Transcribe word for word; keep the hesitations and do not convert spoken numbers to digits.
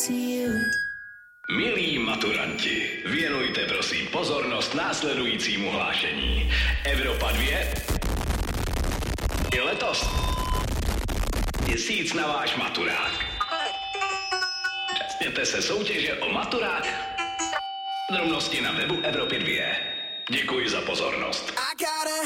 Milí maturanti, věnujte prosím pozornost následujícímu hlášení. Evropa dvě je letos měsíc na váš maturák. Účastněte se soutěže o maturák. Drobnosti na webu Evropy dvě. Děkuji za pozornost.